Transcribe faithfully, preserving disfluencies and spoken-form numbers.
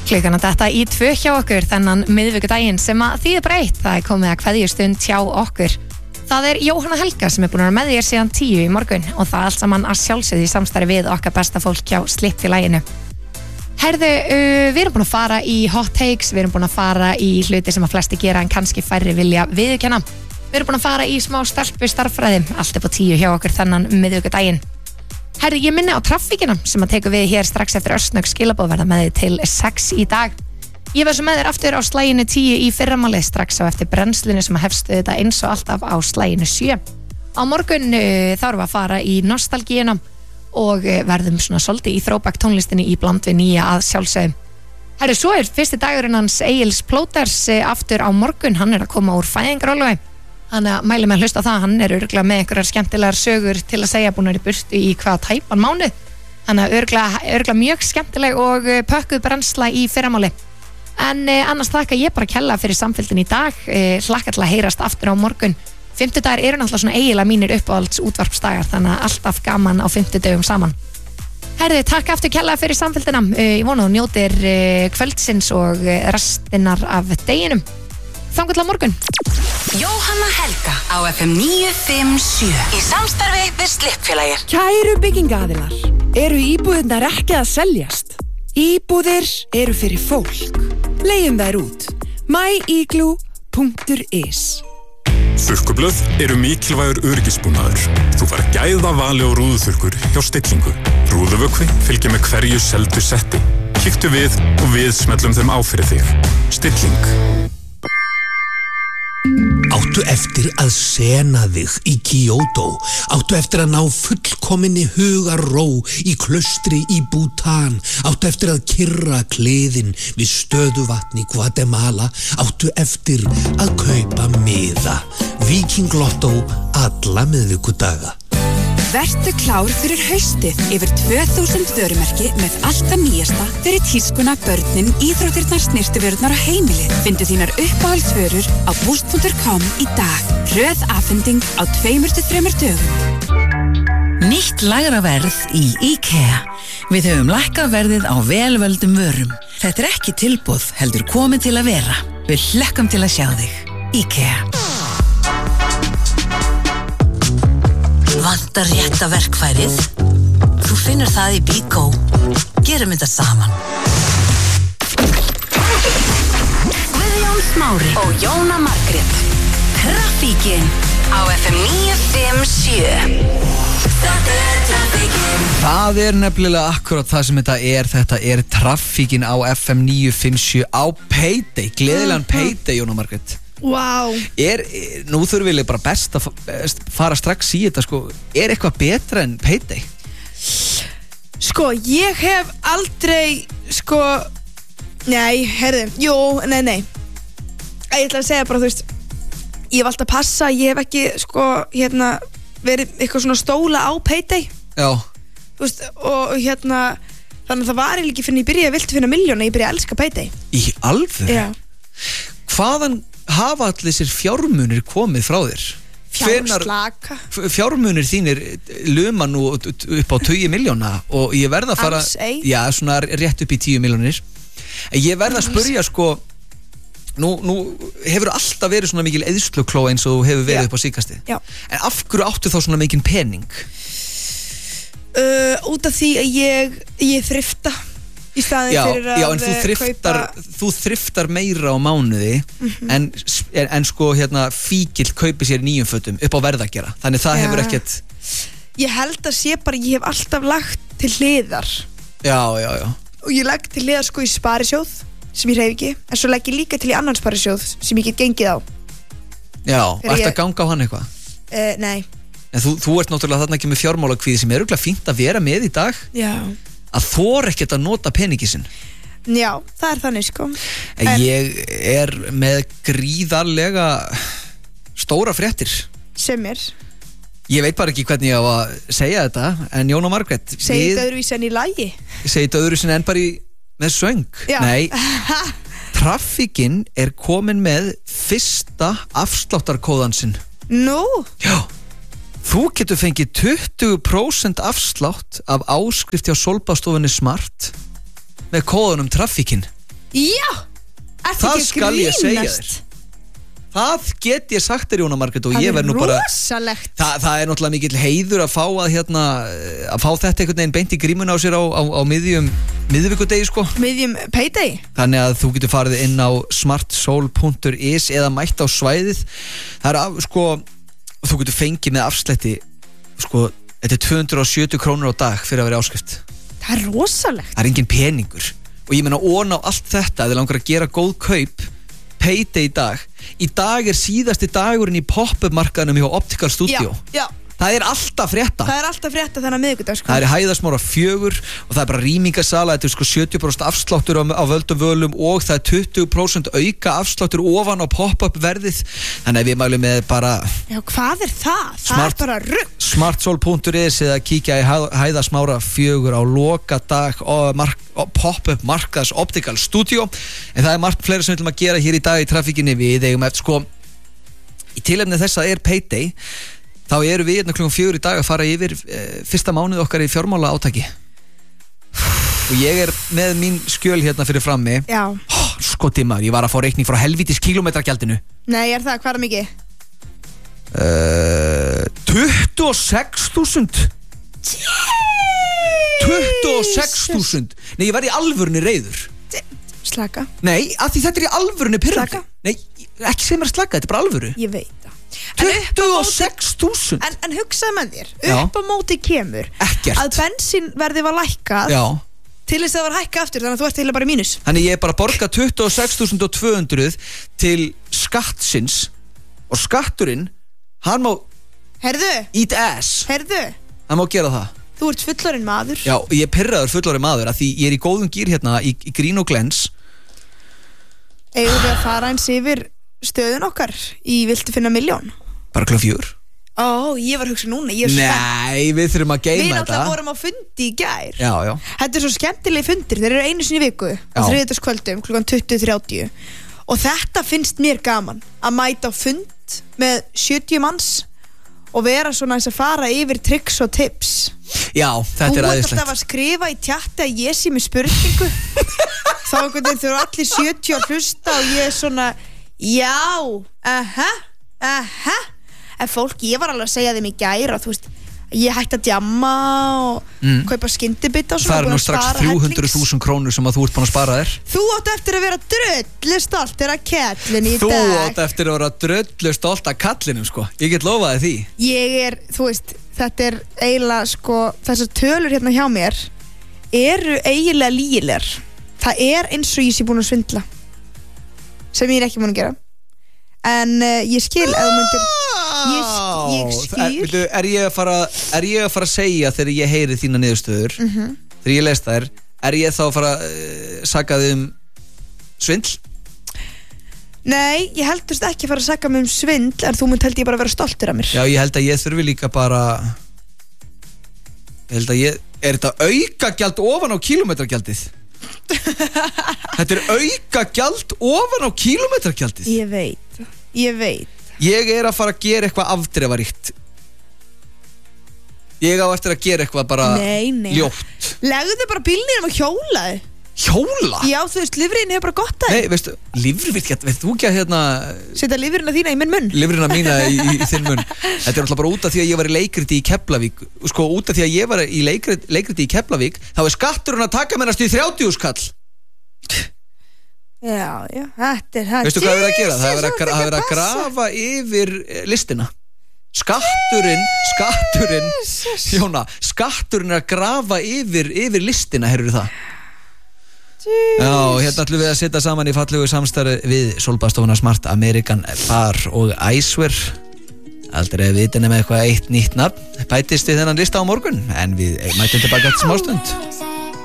Klukkan að detta í tvö hjá okkur þennan miðvikudaginn sem að þýðir breytt. Það er komið að kveðjustund hjá okkur. Það er Jóhanna Helga sem er búin að vera með þér síðan tíu í morgun og það allt saman að sjálfsögðu í samstarfi við okkar besta fólk hjá Slippfélaginu. Herðu, uh, við erum búin að fara í hot takes, við erum búin að fara í hluti sem að flesti gera en kannski færri vilja viðurkenna. Við erum búin að fara í smá stelpu starffræði, allt upp á tíu hjá okkur þennan miðvikudaginn. Herri, ég minni á traffíkina sem að tekur við hér strax eftir örsnögg skilaboð verða með þið til sex í dag. Ég var svo með þér aftur á slaginu tíu í fyrramáli strax á eftir brennslinu sem að hefstu þetta eins og alltaf á slaginu sjö. Á morgun uh, þá erum við að fara í nostalgíuna og uh, verðum svona svolítið í throwback tónlistinni í bland við nýja að sjálfsögum. Herri, svo er fyrsti dagurinn hans Egils Plóters uh, aftur á morgun, hann er að koma úr fæðingarólofi. Þannig að mæli með að hlusta á það, hann er örugglega með einhverjar skemmtilegar sögur til að segja búin að vera í burtu í hvaða tæpan mánuð. Þannig að örugglega, örugglega mjög skemmtileg og pökkuð brennsla í fyrramáli. En eh, annars þakka ég bara kella fyrir samfylgdin í dag, eh, hlakka til að heyrast aftur á morgun. Fimmtudagar eru náttúrulega svona eiginlega mínir uppáhalds útvarpsdagar, þannig að alltaf gaman á fimmtudögum saman. Herði, takk aftur kella fyrir samfylgdina. Eh, ég vona þú njótir eh, kvöldsins og eh, restinnar af deginum. Þangað til á morgun. Jóhanna Helga á F M níu fimm sjö í samstarfi við Slippfélagið. Kæru byggingaaðilar, eru íbúðirnar ekki að seljast? Íbúðir eru fyrir fólk. Leigjum þær út. my igloo punktur is. Þurrkublöð eru mikilvægur öryggisbúnaður. Þú fær gæða vali og rúðuþurrkur hjá Stillingu. Rúðuvökvi fylgir með hverju seldu setti. Kíktu við og við smellum þeim á fyrir þig. Stilling. Áttu eftir að sena þig í Kyoto. Áttu eftir að ná fullkominni hugarró í klaustri í Bhutan. Áttu eftir að kyrra kliðin við stöðuvatn í Guatemala. Áttu eftir að kaupa miða. Viking Lotto alla miðvikudaga. Vertu klár fyrir haustið yfir tvö þúsund vörumerki með allt það nýjasta fyrir tískuna, börnin, íþróttirnar, snyrtivörurnar og heimilið. Findu þínar uppáhaldsvörur á boost punktur com í dag. Hröð afhending á tveimur til þremur dögum. Nýtt lægra verð í IKEA. Við höfum lækkað verðið á velvöldum vörum. Þetta er ekki tilboð, heldur komið til að vera. Við hlökkum til að sjá þig. IKEA. Vantar rétta verkfærið? Þú finnur það í Bíkó. Gerum þetta saman. Guðjón Smári og Jóna Margrét. Traffíkin á F M níu fimm sjö. Þetta er traffíkin. Það er nefnilega akkurat það sem þetta er. Þetta er traffíkin á F M níu fimm sjö á Payday. Gleðilegan Payday, Jóna Margrét. Wow. Er, nú þurfum við bara best að fara strax í þetta sko. Er eitthvað betra en Payday? Sko, ég hef aldrei sko, nei, heyrðu, jú, nei, nei Ég ætla að segja bara, þú veist Ég hef alltaf passa, ég hef ekki sko, hérna, verið eitthvað svona stóla á Payday. Já. Þú veist, og hérna þannig að það var eiginlega ekki fyrir ég byrjaði að viltu finna miljóna, ég byrjaði að elska Payday. Í alvöru? Já. Hvaðan hafa allir þessir fjármunir komið frá þér? Fjárslaka. Fjármunir þínir luma nú upp á tugi miljóna og ég verð að fara, já, svona rétt upp í tíu miljónir. Ég verð að spurja sko, nú, nú hefur alltaf verið svona mikil eyðslukló eins og hefur verið já. Upp á síkasti. Já. En af hverju áttu þá svona mikinn pening? Uh, út af því að ég, ég þrifta. Í staðin já, fyrir að já, en þú þriftar, kaupa... þú þriftar meira á mánuði mm-hmm. en, en, en sko hérna fíkill kaupi sér nýjum fötum upp á verð að gera. Þannig það já. Hefur ekkert... Ég held að sé bara, ég hef alltaf lagt til hliðar. Já, já, já. Og ég legg til hliðar sko í sparisjóð sem ég hreyf ekki, en svo legg ég líka til í annan sparisjóð sem ég get gengið á. Já, og ert ég... að ganga á hann eitthvað? Uh, nei. En þú, þú ert náttúrulega þarna ekki með fjármálakvíði sem er örugglega fínt að vera með í dag. Já. Að þor ekkert að nota peningi sinn. Já, það er þannig sko. En ég er með gríðarlega stóra fréttir. Sem er? Ég veit bara ekki hvernig ég á að segja þetta, en Jóna Margrét Segir þetta öðruvísi en í lagi? Segir þetta öðruvísi en bara í, með söng. Já. Nei, traffíkin er komin með fyrsta afsláttarkóðan sinn. Nú? Já. Þú getur fengið tuttugu prósent afslátt af áskrift hjá Sólbaðstofunni Smart með kóðunum traffíkin. Já, það skal ég segja þér. Það get ég sagt þér, Jóna Margrét, og ég verð nú bara... Það er rosalegt. Það, það er náttúrulega mikill heiður að fá að hérna, að fá þetta einhvern veginn beint í grímuna á sér á, á, á miðjum, miðvikudegi, sko. Miðjum payday. Þannig að þú getur farið inn á smartsoul punktur is eða mætt á svæðið. Það er af, sko, þú getur fengið með afslætti, sko, þetta er tvö hundruð og sjötíu krónur á dag fyrir að vera áskrift. Það er rosalegt. Það er engin peningur. Og ég meina, ón á allt þetta, ef þið langar að gera góð kaup, payday í dag. Í dag er síðasti dagurinn í pop-up markaðinum hjá Optical Studio. Já, já. Það er alltaf frétta. Það er alltaf frétta þennan miðvikudag, sko. Það er í Hæðasmára fjögur og það er bara rýmingasala. Þetta er sko sjötíu prósent afsláttur á, á völdum völum og það er tuttugu prósent auka afsláttur ofan á pop-up verðið. Þannig að við mælum með bara... Já, hvað er það? Það Smart, er bara rugg. smartsoul punktur is eða kíkja í Hæðasmára fjögur á loka dag og mark, pop-up markaðs Optical Studio. En það er margt fleira sem við ætlum að gera hér í dag í trafíkinni. Við eigum eftir sko í tilefni þess að er payday. Þá eru við hérna klukkan fjögur í dag að fara yfir e, fyrsta mánuð okkar í fjármála átaki. Og ég er með mín skjöl hérna fyrir frammi. Já. Oh, sko dimmaður, ég var að fá reikning frá helvítis kílómetragjaldinu. Nei, er það, hvað er mikið? Uh, tuttugu og sex þúsund. tuttugu og sex þúsund. Nei, ég var í alvörunni reiður. Slaka. Nei, af því þetta er í alvörunni pirrandi. Slaka. Nei, ekki sem er slaka, þetta er bara alvöru. Ég veit það. tuttugu og sex þúsund. En, en hugsaðu með þér, Já. upp á móti kemur Ekkert. að bensínverði var lækkað Já. til þess að það var hækkað aftur, þannig að þú ert til bara í mínus. Þannig ég er bara að borga tuttugu og sex þúsund tvö hundruð til skattsins og skatturinn, hann má Herðu, eat ass, herðu, hann má gera það. þú ert fullorinn maður. Já, ég er pirraður fullorðinn maður að því ég er í góðum gýr hérna í, í grín og glens. Eigum við að fara eins yfir stöðun okkar í Viltu finna milljón? Bara klukkan fjögur. Ó, ég var að hugsa núna, ég er spennt. Nei, við þurfum að Við geyma þetta. náttúrulega vorum á fundi í gær. Já, já. Þetta er svo skemmtilegi fundir, þeir eru einu sinni í viku á Já. þriðjudagskvöldum klukkan tuttugu þrjátíu og þetta finnst mér gaman að mæta á fund með sjötíu manns og vera svona eins að fara yfir tricks og tips. Já, þetta Þú er ert æðislegt. alltaf að skrifa í tjatti að ég sé með spurningu þá einhvern veginn þau eru allir sjötíu að hlusta og ég er svona já, aha, aha en fólk, ég var alveg að segja þeim í gæra þú veist, ég hætti að djamma og Mm. kaupa skyndibita og svona, Það er búin nú að strax spara þrjú hundruð hellings. þúsund krónur sem að þú ert búin að spara þér. Þú átt eftir að vera drullu stoltur af kettlun í Þú dag átt eftir að vera dröllu stolt af kallinum, sko. Ég get lofaði því. Ég er, þú veist, þetta er eiginlega sko, þessar tölur hérna hjá mér eru eiginlega lygilegar. Það er eins og ég sé búin að svindla sem ég er ekki búin að gera en uh, ég skil ef þú myndir ég, sk- ég Er, skil veitu, er, ég að fara, er ég að fara að segja þegar ég heyri þína niðurstöður Mhm. þegar ég leist þær, er ég þá að fara að uh, saka þig um svindl? Nei, ég heldust ekki að fara að saka mig um svindl en þú mynd held ég bara að vera stoltur af mér Já, ég held að ég þurfi líka bara ég held að ég er þetta aukagjald ofan á kílómetragjaldið? Þetta er aukagjald ofan á kílómetragjaldið? Ég veit, ég veit Ég er að fara að gera eitthvað afdrifaríkt. Ég á eftir að gera eitthvað bara Nei, nei ljótt. Legðu bara bílnum og hjólaði Hjóla? Já, þú veist, lifriðin hefur bara gott að Nei, veistu, lifrið, veist þú ekki að hérna setja lifriðina þína í minn munn lifrina mína í, í þinn munn. Þetta er alltaf bara út af því að ég var í leikriti í Keflavík. Sko, út af því að ég var í leikrit, leikriti í Keflavík, þá er skatturinn að taka mér næstu í þrjátíu skall. Já, já, þetta er það Veistu hvað það er verið að gera? Það er verið að, gra- það er verið að grafa yfir eh, listina. Skatturinn, skatturinn, Jóna, skatturinn er að grafa yfir, yfir listina, heyrðu það? Já, hérna ætlum við að setja saman í fallegu samstarfi við Solbastofuna Smart American Bar og Icewear. Aldrei að vita nema eitthvað eitt nýtt nafn bætist við þennan lista á morgun, en við mætum tilbaka eftir smástund.